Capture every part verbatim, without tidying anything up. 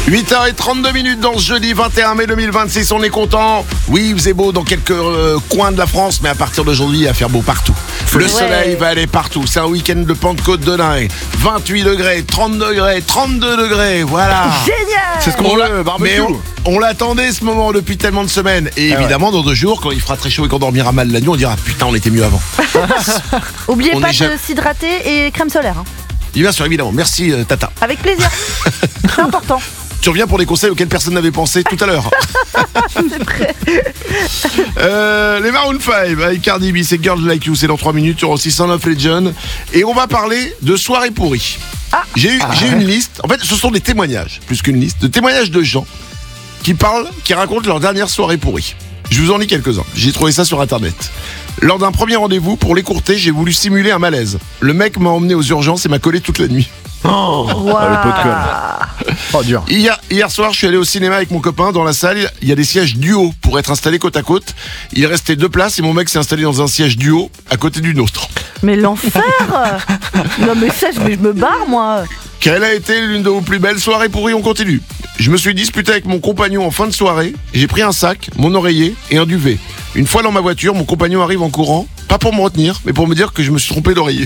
huit heures trente-deux minutes dans ce jeudi vingt et un mai deux mille vingt-six, on est content. Oui, il faisait beau dans quelques euh, coins de la France, mais à partir d'aujourd'hui, il va faire beau partout. Le ouais. soleil va aller partout. C'est un week-end de Pentecôte de dingue. vingt-huit degrés, trente degrés, trente-deux degrés, voilà. Génial. C'est ce qu'on veut, barbecue. Mais on, on l'attendait ce moment depuis tellement de semaines. Et ah évidemment, ouais. dans deux jours, quand il fera très chaud et qu'on dormira mal la nuit, on dira putain, on était mieux avant. Oubliez on pas de jamais... s'hydrater et crème solaire. Hein. Bien sûr, évidemment. Merci, euh, Tata. Avec plaisir. C'est important. Tu reviens pour les conseils auxquels personne n'avait pensé tout à l'heure. C'est prêt. euh, les Maroon five avec Cardi B, c'est Girls Like You, c'est dans trois minutes. Il y aura aussi Son of Legend. Et on va parler de soirées pourries. Ah. J'ai, eu, ah j'ai ouais. une liste. En fait, ce sont des témoignages, plus qu'une liste, de témoignages de gens qui parlent, qui racontent leur dernière soirée pourrie. Je vous en lis quelques-uns. J'ai trouvé ça sur internet. Lors d'un premier rendez-vous, pour l'écourter, j'ai voulu simuler un malaise. Le mec m'a emmené aux urgences et m'a collé toute la nuit. Oh, wow. ah, le pot de colle. Oh, dur. Hier, hier soir, je suis allé au cinéma avec mon copain. Dans la salle, il y a des sièges duo pour être installés côte à côte. Il restait deux places et mon mec s'est installé dans un siège duo à côté d'une autre. Mais l'enfer. Non mais ça, je, je me barre moi. Quelle a été l'une de vos plus belles soirées pourries? On continue. Je me suis disputé avec mon compagnon en fin de soirée. J'ai pris un sac, mon oreiller et un duvet. Une fois dans ma voiture, mon compagnon arrive en courant, pas pour me retenir, mais pour me dire que je me suis trompé d'oreiller.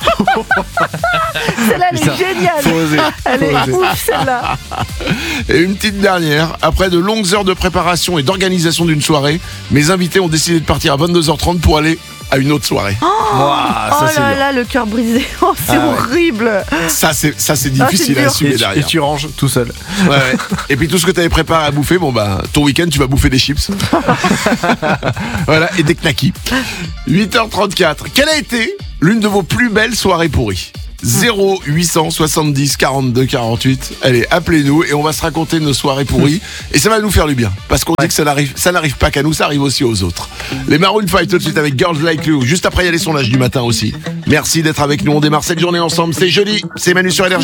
Celle-là, elle est géniale. Faut oser. Elle Faut est oser. ouf, celle-là. Et une petite dernière. Après de longues heures de préparation et d'organisation d'une soirée, mes invités ont décidé de partir à vingt-deux heures trente pour aller à une autre soirée. Oh, Wow, ça, oh c'est là dur. là, le cœur brisé. Oh, c'est Ah ouais. horrible. Ça, c'est, ça, c'est Ah, difficile c'est à dur. assumer Et tu, et derrière. tu ranges tout seul. Ouais, ouais. Et puis tout ce que tu avais préparé à bouffer, bon bah ton week-end tu vas bouffer des chips. Voilà, et des knackis. huit heures trente-quatre. Quelle a été l'une de vos plus belles soirées pourries? zéro huit cent soixante-dix quarante-deux quarante-huit. Allez, appelez-nous et on va se raconter nos soirées pourries. Et ça va nous faire du bien. Parce qu'on Ouais. dit que ça n'arrive, ça n'arrive pas qu'à nous, ça arrive aussi aux autres. Les Maroon five tout de suite avec Girls Like You. Juste après, il y a les sondages du matin aussi. Merci d'être avec nous. On démarre cette journée ensemble. C'est jeudi. C'est Manu sur Énergie.